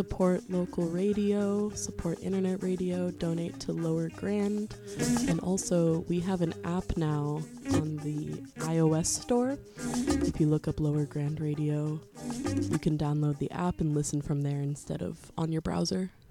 Support local radio, support internet radio, donate to Lower Grand, and also we have an app now on the iOS store. If you look up Lower Grand Radio, you can download the app and listen from there instead of on your browser.